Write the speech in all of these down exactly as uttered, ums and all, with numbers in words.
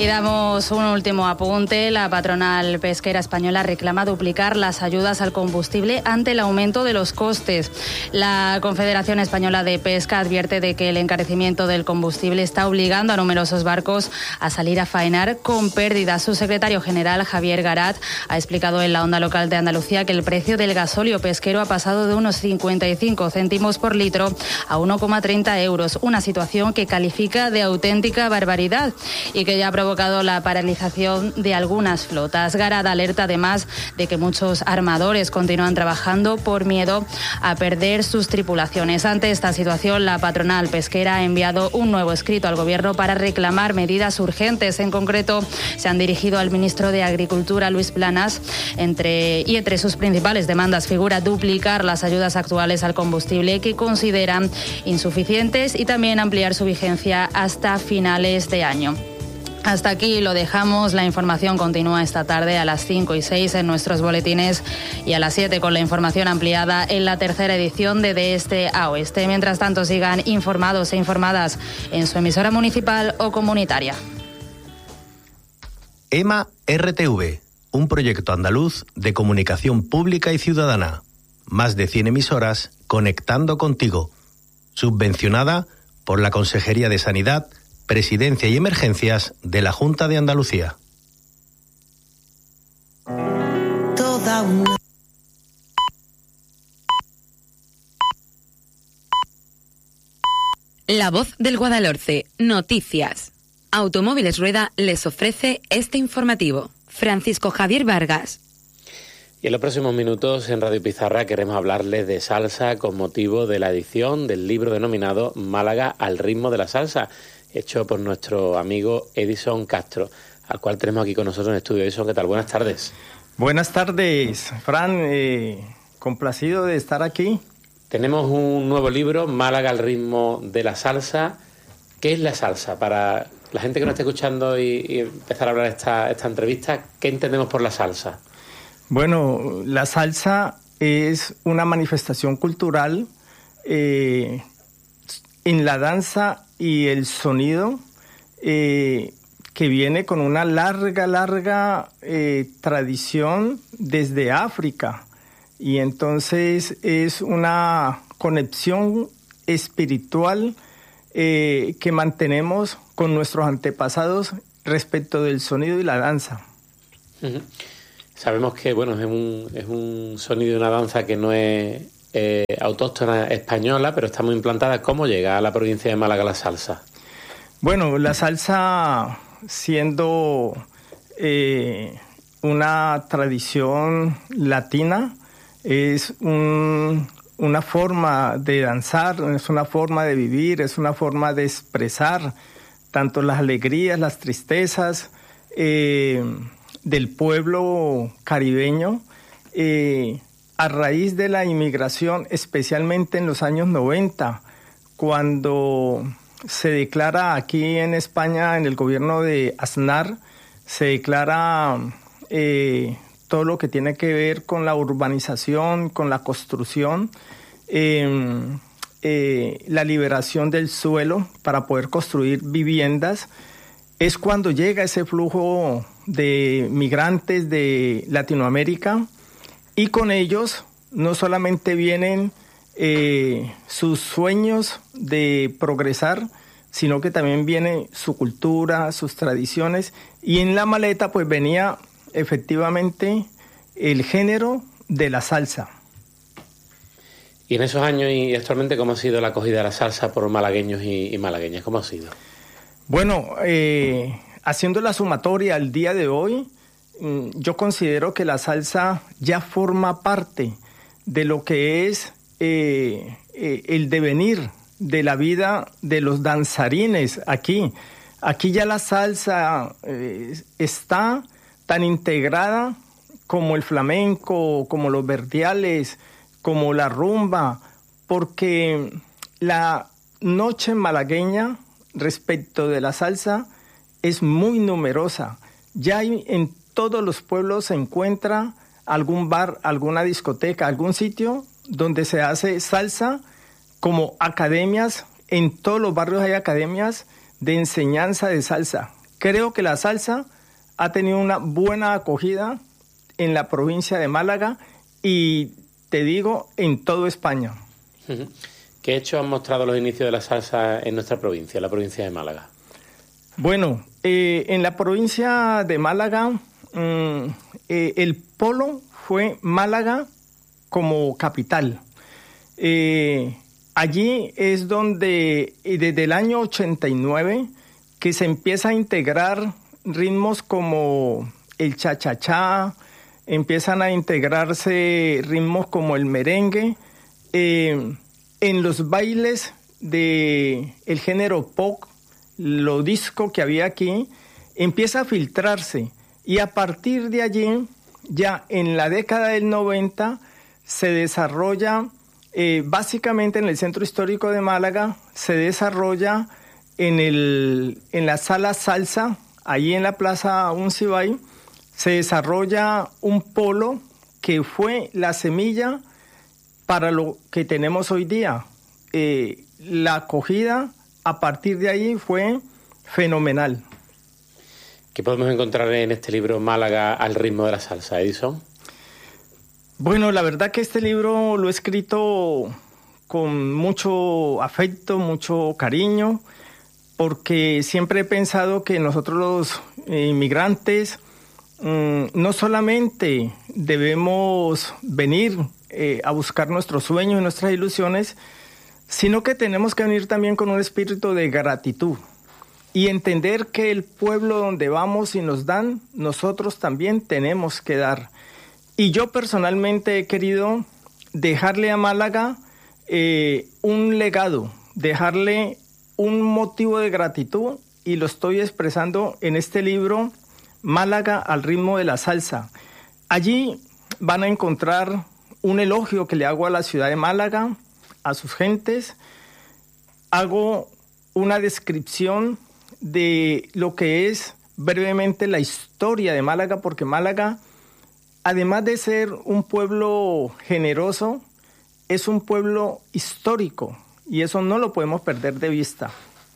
Y damos un último apunte. La patronal pesquera española reclama duplicar las ayudas al combustible ante el aumento de los costes. La Confederación Española de Pesca advierte de que el encarecimiento del combustible está obligando a numerosos barcos a salir a faenar con pérdidas. Su secretario general, Javier Garat, ha explicado en la Onda Local de Andalucía que el precio del gasóleo pesquero ha pasado de unos cincuenta y cinco céntimos por litro a uno coma treinta euros, una situación que califica de auténtica barbaridad y que ya ha provocado la paralización de algunas flotas. Garat alerta además de que muchos armadores continúan trabajando por miedo a perder sus tripulaciones. Ante esta situación, la patronal pesquera ha enviado un nuevo escrito al Gobierno para reclamar medidas urgentes. En concreto, se han dirigido al ministro de Agricultura, Luis Planas, entre, y entre sus principales demandas figura duplicar las ayudas actuales al combustible, que consideran insuficientes, y también ampliar su vigencia hasta finales de año. Hasta aquí lo dejamos. La información continúa esta tarde a las cinco y seis en nuestros boletines y a las siete con la información ampliada en la tercera edición de De Este a Oeste. Mientras tanto, sigan informados e informadas en su emisora municipal o comunitaria. EMA R T V, un proyecto andaluz de comunicación pública y ciudadana. Más de cien emisoras conectando contigo. Subvencionada por la Consejería de Sanidad, Presidencia y Emergencias de la Junta de Andalucía. Toda una... La Voz del Guadalhorce, noticias. Automóviles Rueda les ofrece este informativo. Francisco Javier Vargas. Y en los próximos minutos en Radio Pizarra queremos hablarles de salsa con motivo de la edición del libro denominado Málaga al ritmo de la salsa, hecho por nuestro amigo Edison Castro, al cual tenemos aquí con nosotros en el estudio. Edison, ¿qué tal? Buenas tardes. Buenas tardes, Fran. Eh, complacido de estar aquí. Tenemos un nuevo libro, Málaga al ritmo de la salsa. ¿Qué es la salsa? Para la gente que nos está escuchando y, y empezar a hablar esta, esta entrevista, ¿qué entendemos por la salsa? Bueno, la salsa es una manifestación cultural eh, en la danza y el sonido eh, que viene con una larga, larga eh, tradición desde África. Y entonces es una conexión espiritual eh, que mantenemos con nuestros antepasados respecto del sonido y la danza. Uh-huh. Sabemos que bueno es un, es un sonido y una danza que no es eh, autóctona española, pero está muy implantada. ¿Cómo llega a la provincia de Málaga la salsa? Bueno, la salsa, siendo eh, una tradición latina, es un, una forma de danzar, es una forma de vivir, es una forma de expresar tanto las alegrías, las tristezas, eh, del pueblo caribeño eh, a raíz de la inmigración, especialmente en los años noventa, cuando se declara aquí en España, en el gobierno de Aznar, se declara eh, todo lo que tiene que ver con la urbanización, con la construcción, eh, eh, la liberación del suelo para poder construir viviendas. Es cuando llega ese flujo de migrantes de Latinoamérica y con ellos no solamente vienen eh, sus sueños de progresar, sino que también viene su cultura, sus tradiciones, y en la maleta pues venía efectivamente el género de la salsa. Y en esos años y actualmente, ¿cómo ha sido la acogida de la salsa por malagueños y, y malagueñas? ¿Cómo ha sido? Bueno, eh, haciendo la sumatoria al día de hoy, yo considero que la salsa ya forma parte de lo que es eh, eh, el devenir de la vida de los danzarines aquí. Aquí ya la salsa eh, está tan integrada como el flamenco, como los verdiales, como la rumba, porque la noche malagueña respecto de la salsa es muy numerosa. Ya hay, en todos los pueblos se encuentra algún bar, alguna discoteca, algún sitio donde se hace salsa, como academias. En todos los barrios hay academias de enseñanza de salsa, creo que la salsa ha tenido una buena acogida en la provincia de Málaga y, te digo, en toda España. ¿Qué hechos han mostrado los inicios de la salsa en nuestra provincia, en la provincia de Málaga? Bueno, eh, en la provincia de Málaga, mmm, eh, el polo fue Málaga como capital. Eh, allí es donde, desde el año ochenta y nueve, que se empieza a integrar ritmos como el cha-cha-cha, empiezan a integrarse ritmos como el merengue. Eh, en los bailes del género pop, lo disco que había aquí, empieza a filtrarse. Y a partir de allí, ya en la década del noventa, se desarrolla, eh, básicamente en el centro histórico de Málaga, se desarrolla en, el, en la sala salsa, ahí en la plaza Uncibay, se desarrolla un polo que fue la semilla para lo que tenemos hoy día. Eh, la acogida a partir de ahí fue fenomenal. ¿Qué podemos encontrar en este libro Málaga al ritmo de la salsa, Edison? Bueno, la verdad que este libro lo he escrito con mucho afecto, mucho cariño, porque siempre he pensado que nosotros los inmigrantes mmm, no solamente debemos venir eh, a buscar nuestros sueños y nuestras ilusiones, sino que tenemos que venir también con un espíritu de gratitud y entender que el pueblo donde vamos y nos dan, nosotros también tenemos que dar. Y yo personalmente he querido dejarle a Málaga eh, un legado, dejarle un motivo de gratitud, y lo estoy expresando en este libro, Málaga al ritmo de la salsa. Allí van a encontrar un elogio que le hago a la ciudad de Málaga, a sus gentes. Hago una descripción de lo que es brevemente la historia de Málaga, porque Málaga, además de ser un pueblo generoso, es un pueblo histórico, y eso no lo podemos perder de vista.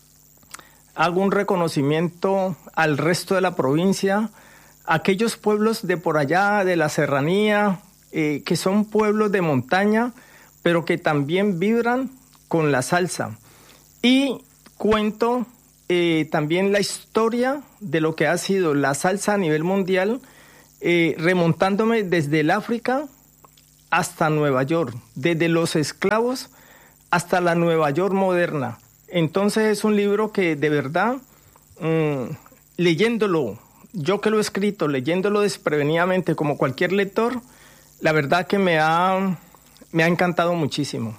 Hago un reconocimiento al resto de la provincia, aquellos pueblos de por allá, de la serranía, eh, que son pueblos de montaña, pero que también vibran con la salsa. Y cuento eh, también la historia de lo que ha sido la salsa a nivel mundial, eh, remontándome desde el África hasta Nueva York, desde los esclavos hasta la Nueva York moderna. Entonces es un libro que de verdad, mmm, leyéndolo, yo que lo he escrito, leyéndolo desprevenidamente como cualquier lector, la verdad que me ha, me ha encantado muchísimo.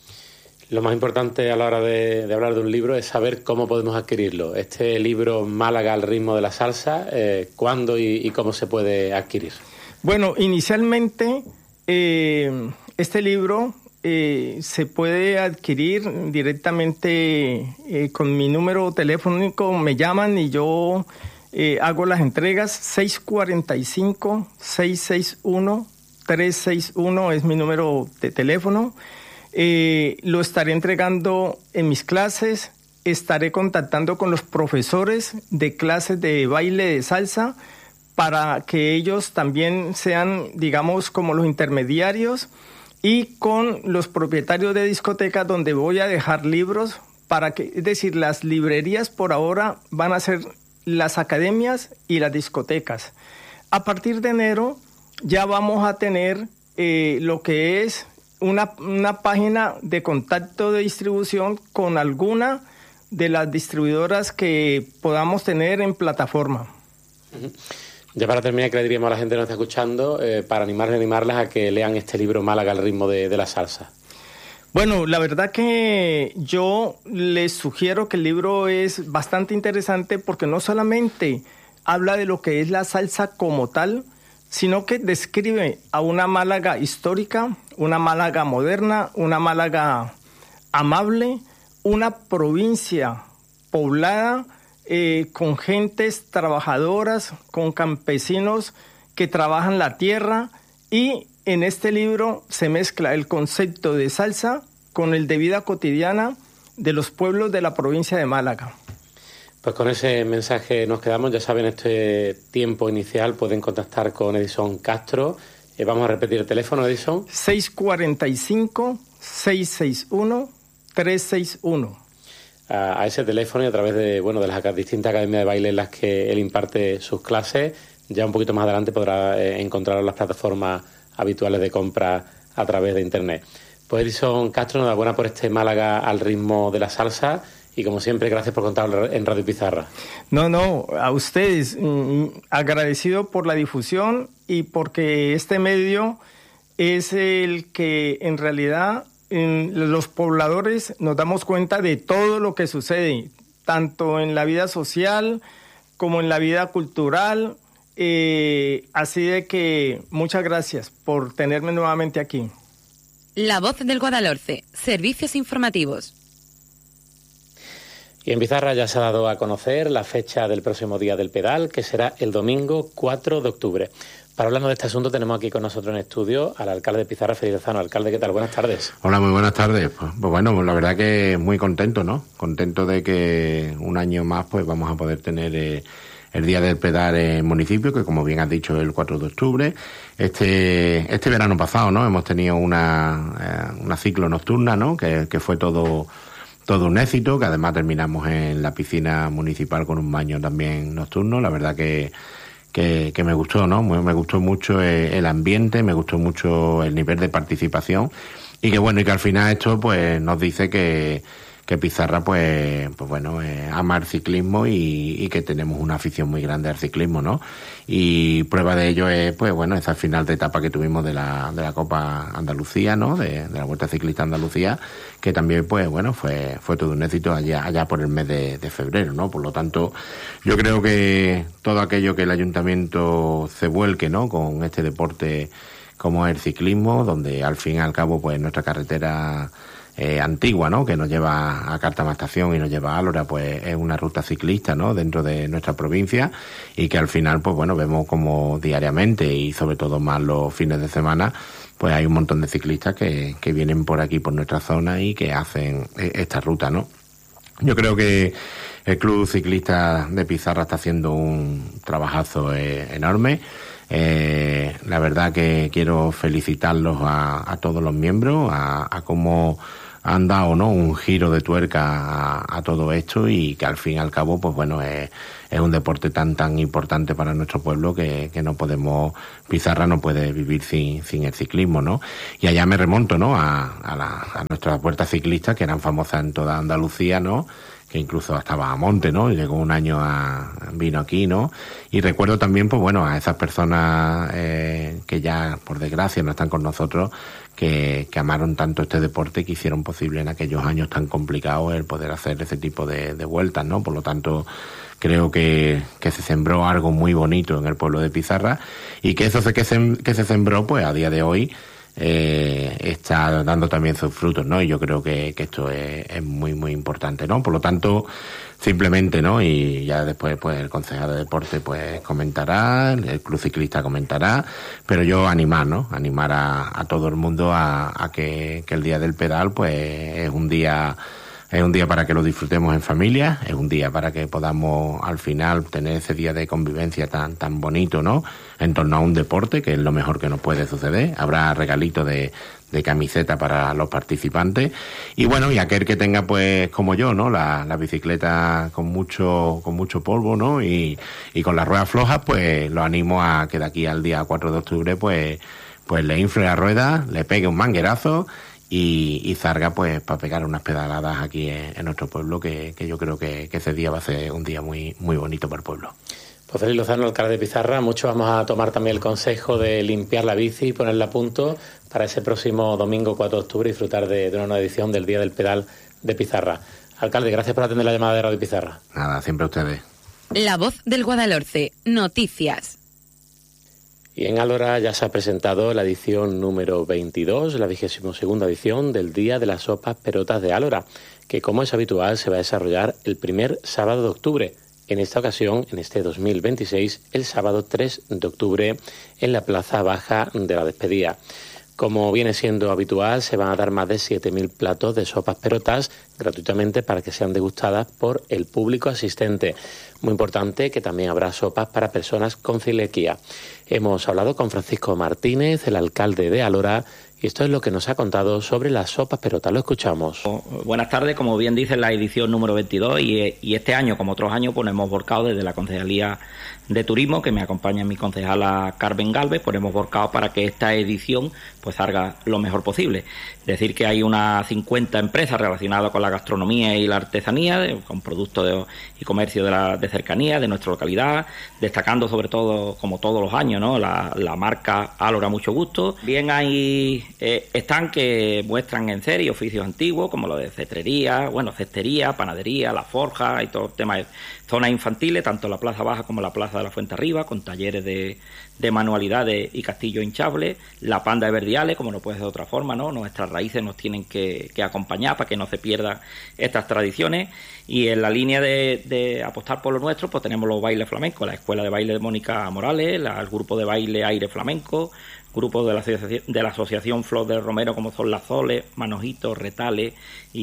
Lo más importante a la hora de, de hablar de un libro es saber cómo podemos adquirirlo. Este libro Málaga al ritmo de la salsa, eh, ¿cuándo y, y cómo se puede adquirir? Bueno, inicialmente eh, este libro eh, se puede adquirir directamente eh, con mi número telefónico. Me llaman y yo eh, hago las entregas. Seis cuatro cinco, seis seis uno, tres seis uno es mi número de teléfono. Eh, lo estaré entregando en mis clases, estaré contactando con los profesores de clases de baile de salsa para que ellos también sean, digamos, como los intermediarios, y con los propietarios de discotecas donde voy a dejar libros para que, es decir, las librerías por ahora van a ser las academias y las discotecas. A partir de enero ya vamos a tener eh, lo que es Una, una página de contacto de distribución con alguna de las distribuidoras que podamos tener en plataforma. Ya para terminar, ¿qué le diríamos a la gente que nos está escuchando eh, para animarles, animarlas a que lean este libro Málaga al ritmo de, de la salsa? Bueno, la verdad que yo les sugiero que el libro es bastante interesante porque no solamente habla de lo que es la salsa como tal, sino que describe a una Málaga histórica, una Málaga moderna, una Málaga amable, una provincia poblada eh, con gentes trabajadoras, con campesinos que trabajan la tierra, y en este libro se mezcla el concepto de salsa con el de vida cotidiana de los pueblos de la provincia de Málaga. Pues con ese mensaje nos quedamos. Ya saben, este tiempo inicial pueden contactar con Edison Castro. Eh, vamos a repetir el teléfono, Edison. seis cuatro cinco, seis seis uno, tres seis uno. A, a ese teléfono y a través de, bueno, de las distintas academias de baile en las que él imparte sus clases. Ya un poquito más adelante podrá eh, encontrar las plataformas habituales de compra a través de Internet. Pues Edison Castro, enhorabuena por este Málaga al ritmo de la salsa. Y como siempre, gracias por contar en Radio Pizarra. No, no, a ustedes, mm, agradecido por la difusión y porque este medio es el que en realidad en los pobladores nos damos cuenta de todo lo que sucede, tanto en la vida social como en la vida cultural. Eh, así de que muchas gracias por tenerme nuevamente aquí. La Voz del Guadalhorce, servicios informativos. Y en Pizarra ya se ha dado a conocer la fecha del próximo Día del Pedal, que será el domingo cuatro de octubre. Para hablarnos de este asunto tenemos aquí con nosotros en estudio al alcalde de Pizarra, Félix Lozano. Alcalde, ¿qué tal? Buenas tardes. Hola, muy buenas tardes. Pues, pues bueno, pues la verdad que muy contento, ¿no? Contento de que un año más pues vamos a poder tener eh, el Día del Pedal en el municipio, que como bien has dicho es el cuatro de octubre. Este este verano pasado, ¿no? Hemos tenido una, eh, una ciclo nocturna, ¿no? Que, que fue todo... Todo un éxito, que además terminamos en la piscina municipal con un baño también nocturno. La verdad que, que, que me gustó, ¿no? Me gustó mucho el ambiente, me gustó mucho el nivel de participación y que bueno, y que al final esto pues nos dice que, que Pizarra pues, pues bueno, eh, ama el ciclismo y, y que tenemos una afición muy grande al ciclismo, ¿no? Y prueba de ello es pues bueno, esa final de etapa que tuvimos de la, de la Copa Andalucía, ¿no? De, de la Vuelta Ciclista Andalucía, que también pues bueno fue fue todo un éxito allá allá por el mes de, de febrero, ¿no? Por lo tanto, yo creo que todo aquello que el ayuntamiento se vuelque, ¿no? Con este deporte como el ciclismo, donde al fin y al cabo pues nuestra carretera eh, antigua, ¿no? Que nos lleva a Cartama-Estación y nos lleva a Álora, pues es una ruta ciclista, ¿no? Dentro de nuestra provincia y que al final pues bueno vemos como diariamente y sobre todo más los fines de semana pues hay un montón de ciclistas que, que vienen por aquí, por nuestra zona y que hacen esta ruta, ¿no? Yo creo que el Club Ciclista de Pizarra está haciendo un trabajazo eh, enorme. Eh, la verdad que quiero felicitarlos a, a todos los miembros, a, a cómo han dado, ¿no? Un giro de tuerca a, a todo esto y que al fin y al cabo, pues bueno, es, es un deporte tan tan importante para nuestro pueblo que, que no podemos, Pizarra no puede vivir sin, sin el ciclismo, ¿no? Y allá me remonto, ¿no? A, a, la, a nuestras puertas ciclistas que eran famosas en toda Andalucía, ¿no? Que incluso hasta Bahamonte, ¿no? Llegó un año a, vino aquí, ¿no? Y recuerdo también, pues bueno, a esas personas eh, que ya, por desgracia, no están con nosotros, que, que amaron tanto este deporte y que hicieron posible en aquellos años tan complicados el poder hacer ese tipo de, de vueltas, ¿no? Por lo tanto, creo que, que se sembró algo muy bonito en el pueblo de Pizarra y que eso que se, que se sembró, pues a día de hoy, Eh, está dando también sus frutos, ¿no? Y yo creo que, que esto es, es muy, muy importante, ¿no? Por lo tanto, simplemente, ¿no? Y ya después, pues, el concejal de deporte, pues, comentará, el club ciclista comentará, pero yo animar, ¿no? Animar a, a todo el mundo a, a que, que el día del pedal, pues, es un día... Es un día para que lo disfrutemos en familia, es un día para que podamos al final tener ese día de convivencia tan tan bonito, ¿no? En torno a un deporte, que es lo mejor que nos puede suceder. Habrá regalitos de, de camiseta para los participantes. Y bueno, y aquel que tenga, pues, como yo, ¿no? La, la bicicleta con mucho con mucho polvo, ¿no? Y, y con las ruedas flojas, pues lo animo a que de aquí al día cuatro de octubre, pues, pues le infle la rueda, le pegue un manguerazo Y, y zarga pues para pegar unas pedaladas aquí en, en nuestro pueblo, que, que yo creo que, que ese día va a ser un día muy muy bonito para el pueblo. Pues Félix Lozano, alcalde de Pizarra, mucho vamos a tomar también el consejo de limpiar la bici y ponerla a punto para ese próximo domingo cuatro de octubre disfrutar de, de una nueva edición del Día del Pedal de Pizarra. Alcalde, gracias por atender la llamada de Radio Pizarra. Nada, siempre a ustedes. La Voz del Guadalhorce, noticias. Y en Álora ya se ha presentado la edición número veintidós, la vigésima segunda edición del Día de las Sopas Perotas de Álora, que como es habitual se va a desarrollar el primer sábado de octubre. En esta ocasión, en este dos mil veintiséis, el sábado tres de octubre en la Plaza Baja de la Despedida. Como viene siendo habitual, se van a dar más de siete mil platos de sopas perotas gratuitamente para que sean degustadas por el público asistente. Muy importante que también habrá sopas para personas con celiaquía. Hemos hablado con Francisco Martínez, el alcalde de Alhora, y esto es lo que nos ha contado sobre las sopas perotas. Lo escuchamos. Buenas tardes, como bien dice, la edición número veintidós y, y este año, como otros años, pues hemos volcado desde la Concejalía de Turismo, que me acompaña mi concejala Carmen Gálvez, pues hemos volcado para que esta edición pues salga lo mejor posible. Decir que hay unas cincuenta empresas relacionadas con la gastronomía y la artesanía, de, con productos de, y comercio de, la, de cercanía de nuestra localidad, destacando sobre todo, como todos los años, ¿no?, la, la marca Alhora Mucho Gusto. Bien hay eh, están que muestran en serie oficios antiguos, como lo de cetrería, bueno, cestería, panadería, la forja y todo el tema de zonas infantiles, tanto la Plaza Baja como la Plaza de la Fuente Arriba, con talleres de, de manualidades y castillos hinchables, la panda de Verdiales, como no puede ser de otra forma, ¿no? Nuestras raíces nos tienen que, que acompañar para que no se pierdan estas tradiciones. Y en la línea de, de apostar por lo nuestro, pues tenemos los bailes flamencos, la Escuela de Baile de Mónica Morales, la, el grupo de baile Aire Flamenco, grupos de la asociación, de la asociación Flor del Romero, como son las Zoles, Manojitos, Retales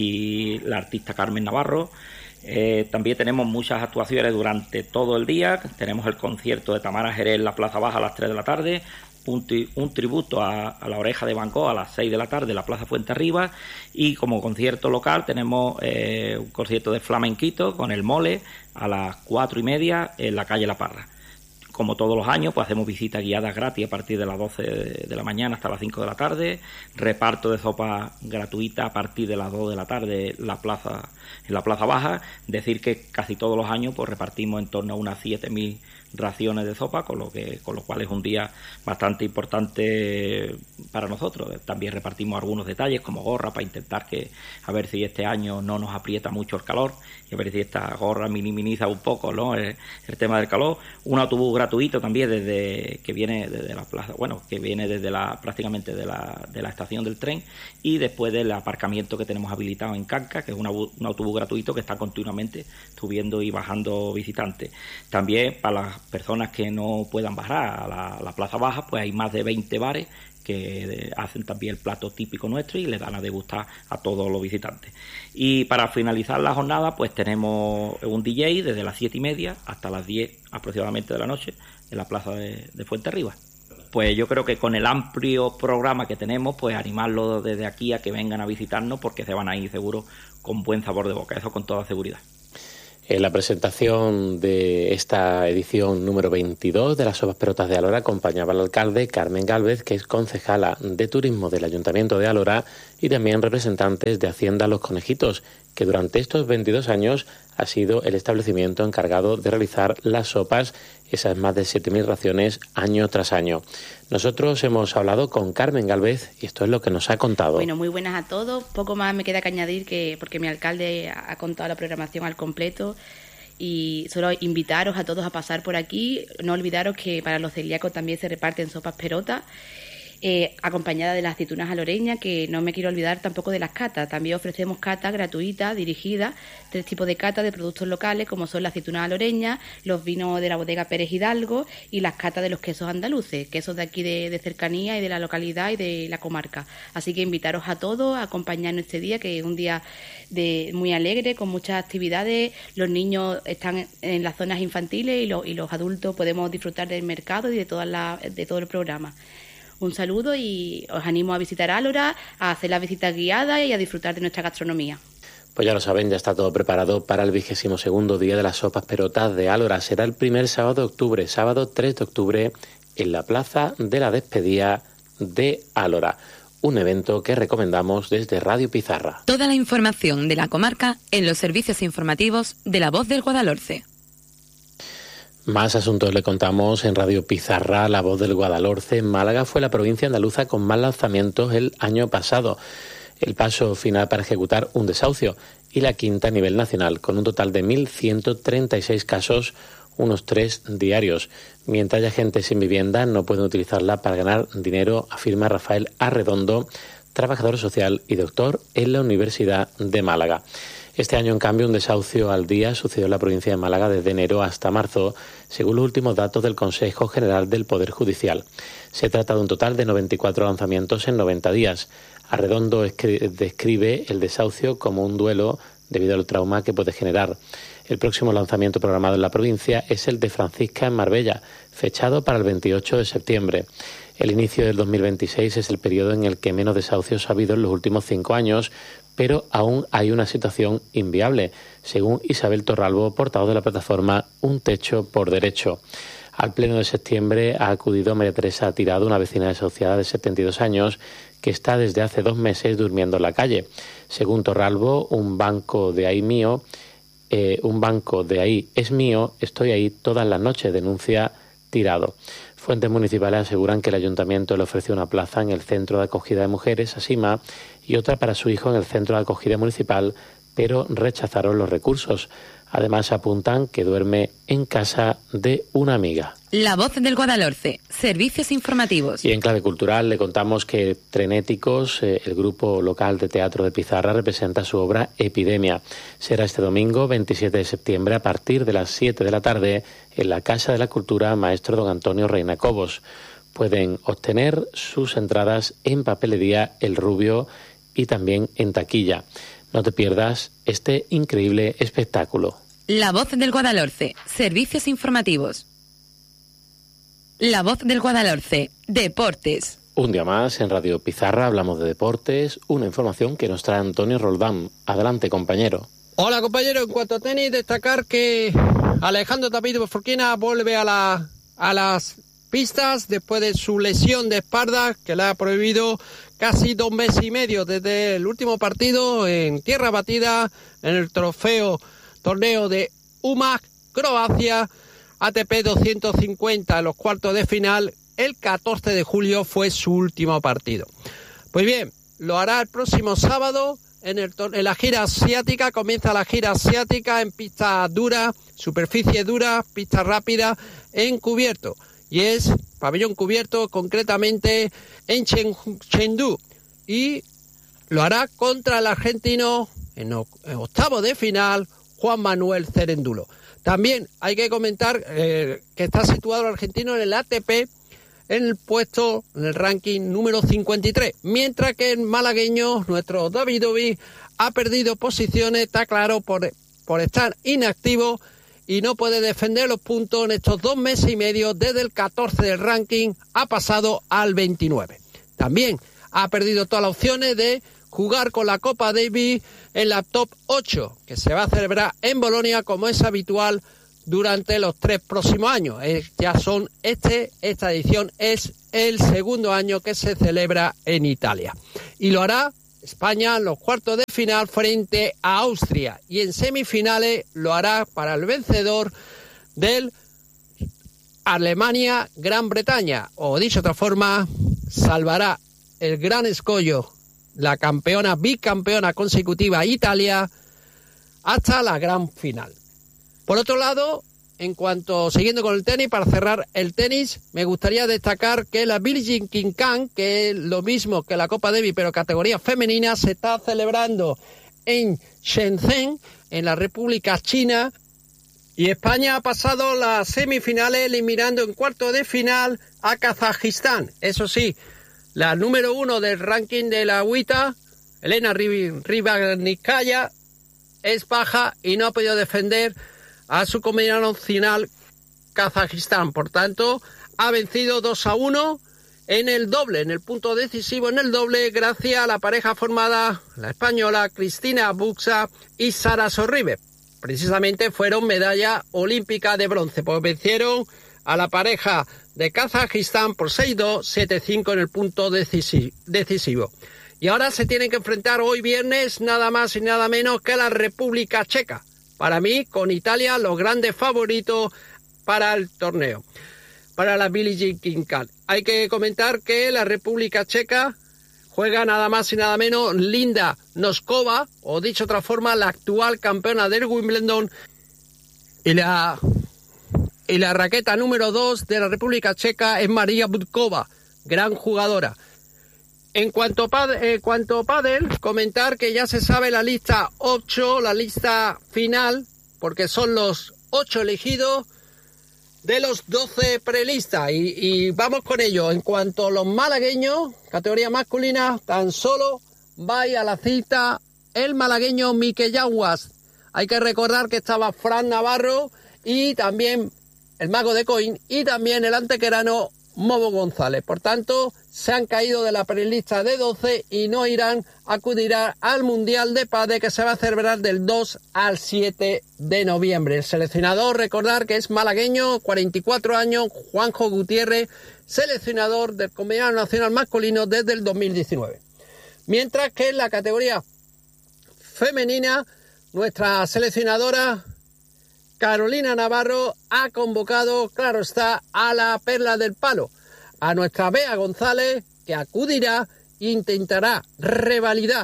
y la artista Carmen Navarro. Eh, también tenemos muchas actuaciones durante todo el día. Tenemos el concierto de Tamara Jerez en la Plaza Baja a las tres de la tarde, un, tri- un tributo a, a la Oreja de Van Gogh a las seis de la tarde en la Plaza Fuente Arriba, y como concierto local tenemos eh, un concierto de flamenquito con el Mole a las cuatro y media en la calle La Parra. Como todos los años, pues hacemos visitas guiadas gratis a partir de las doce de la mañana hasta las cinco de la tarde, reparto de sopa gratuita a partir de las dos de la tarde en la plaza, en la Plaza Baja. Decir que casi todos los años pues repartimos en torno a unas siete mil raciones de sopa, con lo que con lo cual es un día bastante importante para nosotros. También repartimos algunos detalles como gorra para intentar que a ver si este año no nos aprieta mucho el calor y a ver si esta gorra minimiza un poco, ¿no?, el, el tema del calor. Un autobús gratuito también desde que viene desde la plaza, bueno, que viene desde la prácticamente de la de la estación del tren, y después del aparcamiento que tenemos habilitado en Canca, que es una, un autobús gratuito que está continuamente subiendo y bajando visitantes. También para las personas que no puedan bajar a la, a la Plaza Baja, pues hay más de veinte bares que hacen también el plato típico nuestro y le dan a degustar a todos los visitantes. Y para finalizar la jornada, pues tenemos un D J desde las siete y media hasta las diez aproximadamente de la noche en la Plaza de, de Fuente Arriba. Pues yo creo que con el amplio programa que tenemos, pues animarlos desde aquí a que vengan a visitarnos, porque se van a ir seguro con buen sabor de boca, eso con toda seguridad. En la presentación de esta edición número veintidós de las sopas perotas de Alhora acompañaba al alcalde Carmen Gálvez, que es concejala de Turismo del Ayuntamiento de Alhora, y también representantes de Hacienda Los Conejitos, que durante estos veintidós años ha sido el establecimiento encargado de realizar las sopas, esas más de siete mil raciones año tras año. Nosotros hemos hablado con Carmen Gálvez y esto es lo que nos ha contado. Bueno, muy buenas a todos. Poco más me queda que añadir, que porque mi alcalde ha contado la programación al completo, y solo invitaros a todos a pasar por aquí. No olvidaros que para los celíacos también se reparten sopas perotas, Eh, acompañada de las aceitunas aloreñas, que no me quiero olvidar tampoco de las catas. También ofrecemos catas gratuitas, dirigidas, tres tipos de catas de productos locales, como son las aceitunas aloreñas, los vinos de la bodega Pérez Hidalgo y las catas de los quesos andaluces, quesos de aquí de, de cercanía y de la localidad y de la comarca. Así que invitaros a todos a acompañarnos este día, que es un día de muy alegre, con muchas actividades. Los niños están en las zonas infantiles y, lo, y los adultos podemos disfrutar del mercado y de, toda la, de todo el programa. Un saludo y os animo a visitar Alhora, a hacer las visitas guiadas y a disfrutar de nuestra gastronomía. Pues ya lo saben, ya está todo preparado para el vigésimo segundo día de las sopas perotas de Alhora. Será el primer sábado de octubre, sábado tres de octubre, en la Plaza de la Despedida de Alhora. Un evento que recomendamos desde Radio Pizarra. Toda la información de la comarca en los servicios informativos de La Voz del Guadalhorce. Más asuntos le contamos en Radio Pizarra. La Voz del Guadalhorce. Málaga fue la provincia andaluza con más lanzamientos el año pasado. El paso final para ejecutar un desahucio, y la quinta a nivel nacional, con un total de mil ciento treinta y seis casos, unos tres diarios. Mientras haya gente sin vivienda, no pueden utilizarla para ganar dinero, afirma Rafael Arredondo, trabajador social y doctor en la Universidad de Málaga. Este año, en cambio, un desahucio al día sucedió en la provincia de Málaga desde enero hasta marzo, según los últimos datos del Consejo General del Poder Judicial. Se trata de un total de noventa y cuatro lanzamientos en noventa días. Arredondo describe el desahucio como un duelo debido al trauma que puede generar. El próximo lanzamiento programado en la provincia es el de Francisca en Marbella, fechado para el veintiocho de septiembre. El inicio del dos mil veintiséis es el periodo en el que menos desahucios ha habido en los últimos cinco años, pero aún hay una situación inviable, según Isabel Torralbo, portavoz de la plataforma Un Techo por Derecho. Al pleno de septiembre ha acudido María Teresa Tirado, una vecina desahuciada de setenta y dos años, que está desde hace dos meses durmiendo en la calle. Según Torralbo, un banco de ahí mío, eh, un banco de ahí es mío, estoy ahí todas las noches, denuncia Tirado. Fuentes municipales aseguran que el ayuntamiento le ofreció una plaza en el Centro de Acogida de Mujeres, ASIMA, y otra para su hijo en el Centro de Acogida Municipal, pero rechazaron los recursos. Además, apuntan que duerme en casa de una amiga. La Voz del Guadalhorce, servicios informativos. Y en clave cultural le contamos que Trenéticos, eh, el grupo local de teatro de Pizarra, representa su obra Epidemia. Será este domingo veintisiete de septiembre a partir de las siete de la tarde en la Casa de la Cultura Maestro Don Antonio Reina Cobos. Pueden obtener sus entradas en papelería El Rubio y también en taquilla. No te pierdas este increíble espectáculo. La Voz del Guadalhorce, servicios informativos. La Voz del Guadalhorce, deportes. Un día más en Radio Pizarra hablamos de deportes, una información que nos trae Antonio Roldán. Adelante, compañero. Hola, compañero. En cuanto a tenis, destacar que Alejandro Tapito Forquina vuelve a, la, a las pistas después de su lesión de espalda que le ha prohibido casi dos meses y medio desde el último partido en tierra batida en el trofeo torneo de Umag, Croacia, A T P doscientos cincuenta en los cuartos de final. El catorce de julio fue su último partido. Pues bien, lo hará el próximo sábado en, el, en la gira asiática. Comienza la gira asiática en pista dura, superficie dura, pista rápida, en cubierto. Y es pabellón cubierto, concretamente en Chengdu. Y lo hará contra el argentino en octavo de final, Juan Manuel Cerendulo. También hay que comentar eh, que está situado el argentino en el A T P, en el puesto, en el ranking número cincuenta y tres. Mientras que el malagueño, nuestro Davidovic, ha perdido posiciones, está claro, por, por estar inactivo y no puede defender los puntos en estos dos meses y medio. Desde el catorce del ranking ha pasado al veintinueve. También ha perdido todas las opciones de jugar con la Copa Davis en la top ocho, que se va a celebrar en Bolonia como es habitual durante los tres próximos años. Eh, ya son este, esta edición es el segundo año que se celebra en Italia. Y lo hará España en los cuartos de final frente a Austria. Y en semifinales lo hará para el vencedor del Alemania-Gran Bretaña. O dicho de otra forma, salvará el gran escollo, la campeona, bicampeona consecutiva Italia, hasta la gran final. Por otro lado, en cuanto, siguiendo con el tenis, para cerrar el tenis, me gustaría destacar que la Billie Jean King, que es lo mismo que la Copa Davis, pero categoría femenina, se está celebrando en Shenzhen, en la República China, y España ha pasado las semifinales eliminando en cuarto de final a Kazajistán. Eso sí, la número uno del ranking de la W T A, Elena Rivanikaya, es baja y no ha podido defender a su combinado nacional Kazajistán. Por tanto, ha vencido dos a uno en el doble, en el punto decisivo en el doble, gracias a la pareja formada, la española Cristina Buxa y Sara Sorribes. Precisamente fueron medalla olímpica de bronce, pues vencieron a la pareja de Kazajistán por seis dos, siete cinco en el punto decisivo. Y ahora se tienen que enfrentar hoy viernes nada más y nada menos que a la República Checa. Para mí, con Italia, los grandes favoritos para el torneo, para la Billie Jean King. Hay que comentar que la República Checa juega nada más y nada menos Linda Noskova, o dicho de otra forma, la actual campeona del Wimbledon, y la, y la raqueta número dos de la República Checa es María Budkova, gran jugadora. En cuanto a eh, cuanto pádel, comentar que ya se sabe la lista ocho, la lista final, porque son los ocho elegidos de los doce prelistas. Y, y vamos con ello. En cuanto a los malagueños, categoría masculina, tan solo va a la cita el malagueño Miquel Yaguas. Hay que recordar que estaba Fran Navarro y también el mago de Coín y también el antequerano Mobo González. Por tanto, se han caído de la prelista de doce y no irán a acudir al Mundial de Pádel que se va a celebrar del dos al siete de noviembre. El seleccionador, recordar que es malagueño, cuarenta y cuatro años, Juanjo Gutiérrez, seleccionador del combinado nacional masculino desde el dos mil diecinueve. Mientras que en la categoría femenina, nuestra seleccionadora Carolina Navarro ha convocado, claro está, a la Perla del Palo, a nuestra Bea González, que acudirá e intentará revalidar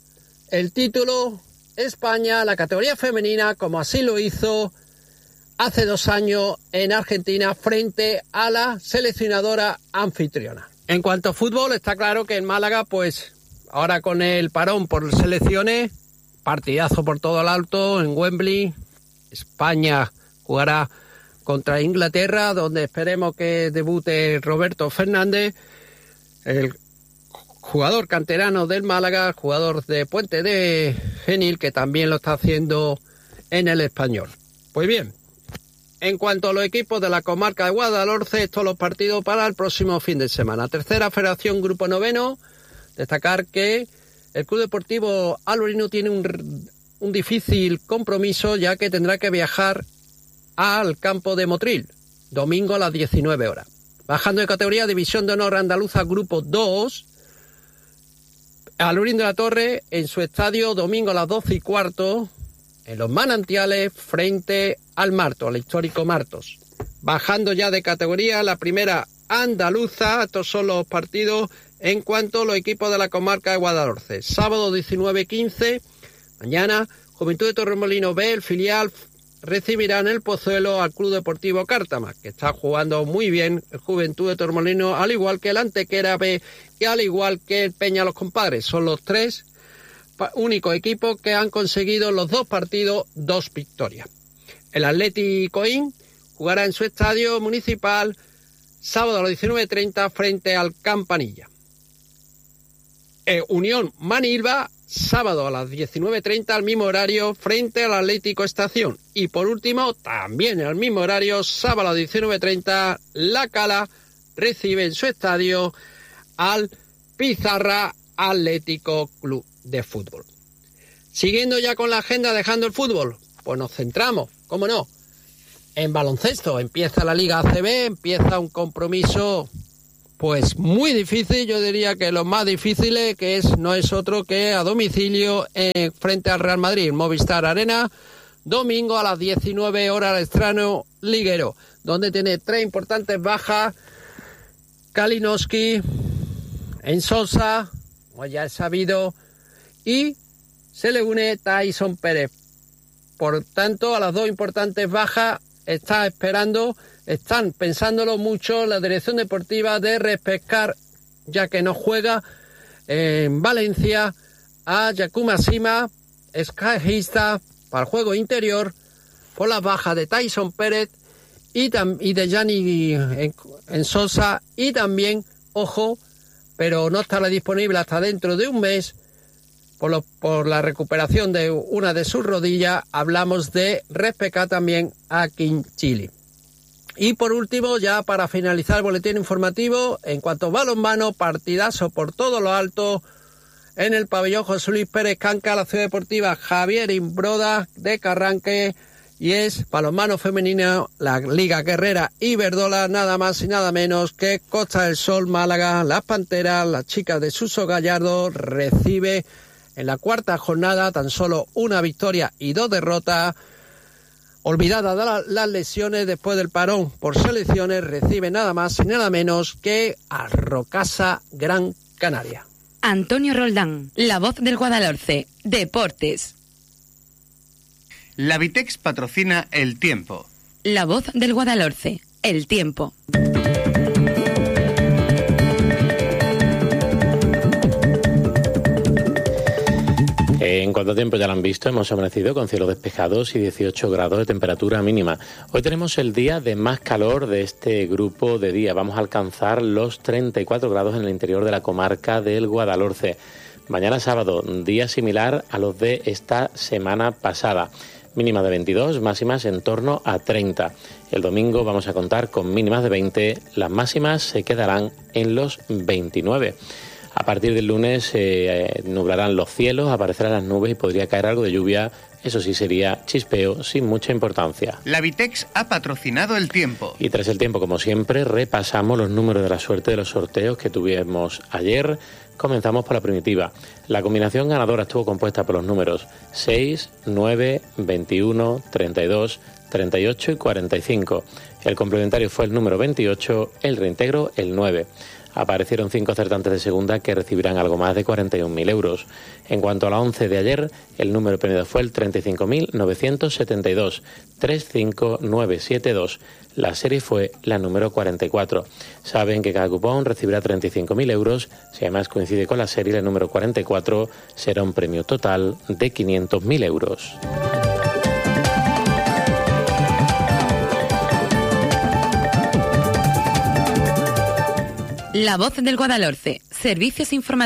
el título España, la categoría femenina, como así lo hizo hace dos años en Argentina frente a la seleccionadora anfitriona. En cuanto a fútbol, está claro que en Málaga, pues ahora con el parón por selecciones, partidazo por todo el alto en Wembley. España jugará contra Inglaterra, donde esperemos que debute Roberto Fernández, el jugador canterano del Málaga, jugador de Puente de Genil, que también lo está haciendo en el Español. Pues bien, en cuanto a los equipos de la comarca de Guadalhorce, estos los partidos para el próximo fin de semana. Tercera Federación Grupo Noveno, destacar que el Club Deportivo Alorino tiene un... un difícil compromiso, ya que tendrá que viajar al campo de Motril, domingo a las diecinueve horas. Bajando de categoría, División de Honor Andaluza Grupo dos, Alaurín de la Torre en su estadio, domingo a las doce y cuarto, en Los Manantiales, frente al Marto, al histórico Martos. Bajando ya de categoría, la primera andaluza, estos son los partidos en cuanto a los equipos de la comarca de Guadalhorce. Sábado diecinueve quince, mañana, Juventud de Torremolinos B, el filial, recibirá en el Pozuelo al Club Deportivo Cártama, que está jugando muy bien el Juventud de Torremolinos, al igual que el Antequera B y al igual que el Peña Los Compadres. Son los tres únicos equipos que han conseguido los dos partidos, dos victorias. El Atleti Coín jugará en su estadio municipal sábado a las diecinueve treinta frente al Campanilla. Eh, Unión Manilva, sábado a las diecinueve treinta al mismo horario frente al Atlético Estación. Y por último, también al mismo horario, sábado a las diecinueve treinta, La Cala recibe en su estadio al Pizarra Atlético Club de Fútbol. Siguiendo ya con la agenda, dejando el fútbol, pues nos centramos, cómo no, en baloncesto. Empieza la Liga A C B, empieza un compromiso pues muy difícil, yo diría que lo más difícil que es, no es otro que a domicilio eh, frente al Real Madrid, Movistar Arena, domingo a las diecinueve horas al Estrano Liguero, donde tiene tres importantes bajas, Kalinowski, Ensosa, como ya es sabido, y se le une Tyson Pérez. Por tanto, a las dos importantes bajas está esperando, están pensándolo mucho la dirección deportiva de repescar, ya que no juega en Valencia, a Yakuma Sima, escajista para el juego interior, por las bajas de Tyson Pérez y, tam- y de Gianni en, en Sosa, y también, ojo, pero no estará disponible hasta dentro de un mes, por, lo, por la recuperación de una de sus rodillas. Hablamos de respecar también a Quinchili. Y por último, ya para finalizar el boletín informativo, en cuanto a balonmano, partidazo por todo lo alto en el pabellón José Luis Pérez Canca, la Ciudad Deportiva Javier Imbroda de Carranque, y es balonmano femenino, la Liga Guerrera Iberdrola, nada más y nada menos que Costa del Sol Málaga. Las Panteras, las chicas de Suso Gallardo, recibe en la cuarta jornada tan solo una victoria y dos derrotas. Olvidada de la, las lesiones después del parón por selecciones, recibe nada más y nada menos que a Rocasa Gran Canaria. Antonio Roldán, la voz del Guadalhorce, Deportes. La Vitex patrocina El Tiempo. La voz del Guadalhorce, El Tiempo. cuanto a tiempo ya lo han visto, hemos amanecido con cielos despejados y dieciocho grados de temperatura mínima. Hoy tenemos el día de más calor de este grupo de día. Vamos a alcanzar los treinta y cuatro grados en el interior de la comarca del Guadalhorce. Mañana sábado, día similar a los de esta semana pasada. Mínimas de veintidós, máximas en torno a treinta. El domingo vamos a contar con mínimas de veinte, las máximas se quedarán en los veintinueve. A partir del lunes se eh, nublarán los cielos, aparecerán las nubes y podría caer algo de lluvia. Eso sí, sería chispeo sin mucha importancia. La Vitex ha patrocinado el tiempo. Y tras el tiempo, como siempre, repasamos los números de la suerte de los sorteos que tuvimos ayer. Comenzamos por la primitiva. La combinación ganadora estuvo compuesta por los números seis, nueve, veintiuno, treinta y dos, treinta y ocho y cuarenta y cinco. El complementario fue el número veintiocho, el reintegro el nueve. Aparecieron cinco acertantes de segunda que recibirán algo más de cuarenta y un mil euros. En cuanto a la once de ayer, el número premiado fue el treinta y cinco mil novecientos setenta y dos, treinta y cinco mil novecientos setenta y dos. La serie fue la número cuarenta y cuatro. Saben que cada cupón recibirá treinta y cinco mil euros. Si además coincide con la serie, la número cuarenta y cuatro, será un premio total de quinientos mil euros. La Voz del Guadalhorce. Servicios informativos.